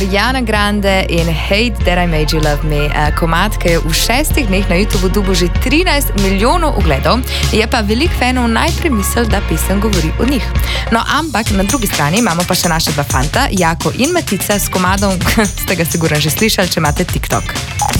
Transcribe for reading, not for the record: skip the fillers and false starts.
Ariana Grande in Hate That I Made You Love Me, komad, ki je v 6 dneh na YouTubu dobil že 13 milijonov ogledov, je pa veliko fanov najprej mislil, da pesem govori o njih. No, ampak na drugi strani imamo pa še naša dva fanta, Jako in Matica, s komadom, ste ga sigurno že slišali, če imate TikTok.